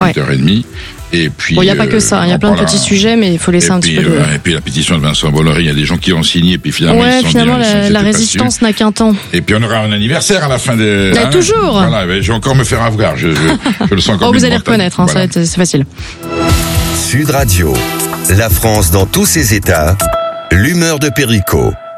20h30. Et puis, il n'y a pas que ça, il y a plein de petits sujets, mais il faut laisser un petit peu de... Et puis la pétition de Vincent Bolloré, il y a des gens qui ont signé, et puis finalement, ils se sont dit, la résistance n'a qu'un temps. Et puis on aura un anniversaire à la fin de... toujours. Voilà, je vais encore me faire avoir, je le sens encore. Vous allez reconnaître, voilà. C'est facile. Sud Radio, la France dans tous ses états, l'humeur de Perico.